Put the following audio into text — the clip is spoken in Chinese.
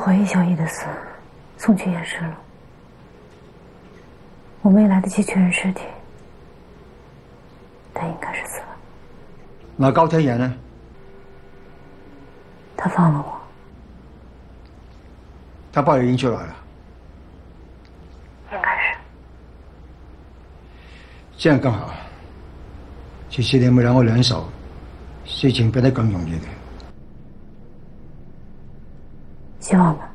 怀疑小易的死，送去验尸了。我没来得及确认尸体，他应该是死了。 那高天言呢？ 他放了我。 他把人引出来了。 应该是。 这样更好。其实你们两个联手，事情变得更容易的。 希望吧。